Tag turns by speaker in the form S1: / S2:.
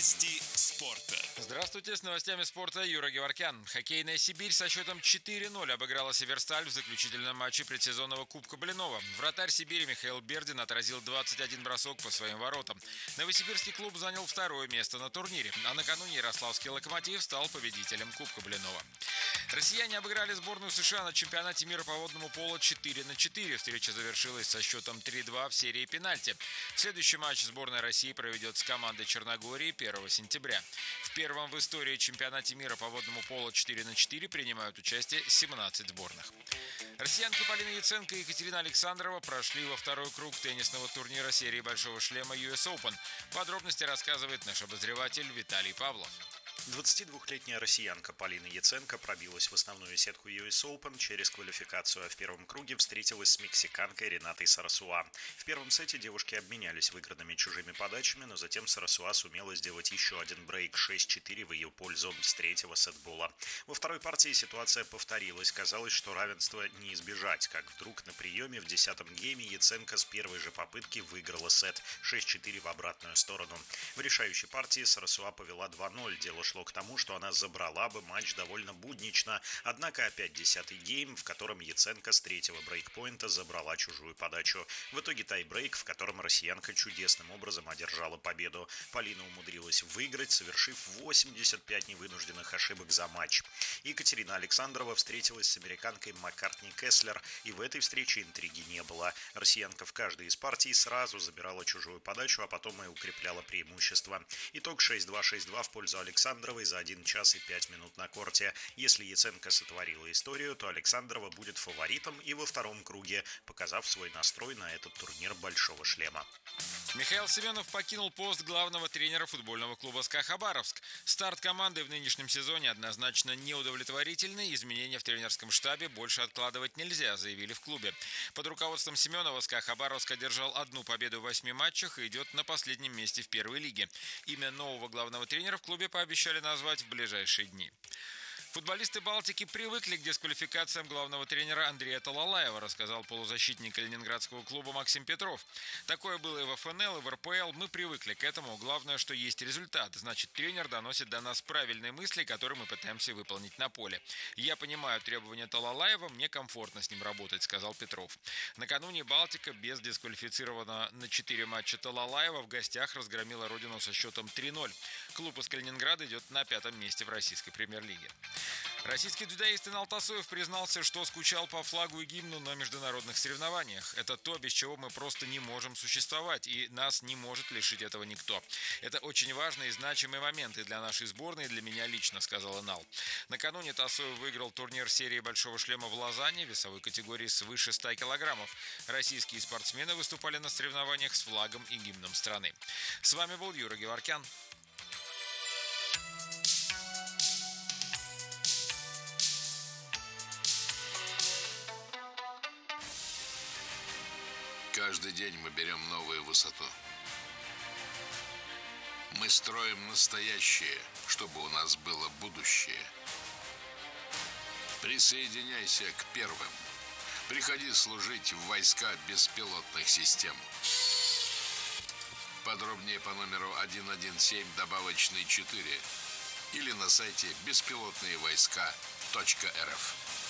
S1: Новости спорта.
S2: Здравствуйте, с новостями спорта Юра Геворкян. Хоккейная «Сибирь» со счетом 4-0 обыграла «Северсталь» в заключительном матче предсезонного Кубка Блинова. Вратарь «Сибири» Михаил Бердин отразил 21 бросок по своим воротам. Новосибирский клуб занял второе место на турнире, а накануне ярославский «Локомотив» стал победителем Кубка Блинова. Россияне обыграли сборную США на чемпионате мира по водному поло 4-4. Встреча завершилась со счетом 3-2 в серии пенальти. Следующий матч сборная России проведет с командой Черногории 1 сентября. В первом в истории чемпионате мира по водному поло 4-4 принимают участие 17 сборных. Россиянки Полина Яценко и Екатерина Александрова прошли во второй круг теннисного турнира серии «Большого шлема» US Open. Подробности рассказывает наш обозреватель Виталий Павлов.
S3: 22-летняя россиянка Полина Яценко пробилась в основную сетку US Open через квалификацию, а в первом круге встретилась с мексиканкой Ренатой Сарасуа. В первом сете девушки обменялись выигранными чужими подачами, но затем Сарасуа сумела сделать еще один брейк 6-4 в ее пользу с третьего сетбола. Во второй партии ситуация повторилась. Казалось, что равенства не избежать, как вдруг на приеме в 10-м гейме Яценко с первой же попытки выиграла сет 6-4 в обратную сторону. В решающей партии Сарасуа повела 2-0. Дело шло к тому, что она забрала бы матч довольно буднично, однако опять 10-й гейм, в котором Яценко с третьего брейкпоинта забрала чужую подачу. В итоге тайбрейк, в котором россиянка чудесным образом одержала победу. Полина умудрилась выиграть, совершив 85 невынужденных ошибок за матч. Екатерина Александрова встретилась с американкой Маккартни Кеслер, и в этой встрече интриги не было. Россиянка в каждой из партий сразу забирала чужую подачу, а потом и укрепляла преимущество. Итог 6-2 в пользу Александровой за 1 час и 5 минут на корте. Если Яценко сотворила историю, то Александрова будет фаворитом и во втором круге, показав свой настрой на этот турнир «Большого шлема».
S2: Михаил Семенов покинул пост главного тренера футбольного клуба «СКА Хабаровск». Старт команды в нынешнем сезоне однозначно неудовлетворительный. Изменения в тренерском штабе больше откладывать нельзя, заявили в клубе. Под руководством Семенова «СКА Хабаровск» одержал 1 победу в 8 матчах и идет на последнем месте в первой лиге. Имя нового главного тренера в клубе пообещали назвать в ближайшие дни. Футболисты Балтики привыкли к дисквалификациям главного тренера Андрея Талалаева, рассказал полузащитник ленинградского клуба Максим Петров. Такое было и в ФНЛ, и в РПЛ. Мы привыкли к этому. Главное, что есть результат. Значит, тренер доносит до нас правильные мысли, которые мы пытаемся выполнить на поле. Я понимаю требования Талалаева, мне комфортно с ним работать, сказал Петров. Накануне Балтика без дисквалифицированного на 4 матча Талалаева в гостях разгромила родину со счетом 3-0. Клуб из Калининграда идет на 5-м месте в российской премьер-лиге. Российский дзюдоист Инал Тасоев признался, что скучал по флагу и гимну на международных соревнованиях. Это то, без чего мы просто не можем существовать, и нас не может лишить этого никто. Это очень важный и значимый момент и для нашей сборной, и для меня лично, сказал Инал. Накануне Тасоев выиграл турнир серии «Большого шлема» в Лозанне, весовой категории свыше 100 килограммов. Российские спортсмены выступали на соревнованиях с флагом и гимном страны. С вами был Юра Геворкян.
S4: Каждый день мы берем новую высоту. Мы строим настоящее, чтобы у нас было будущее. Присоединяйся к первым. Приходи служить в войска беспилотных систем. Подробнее по номеру 117 добавочный 4 или на сайте беспилотные войска.рф.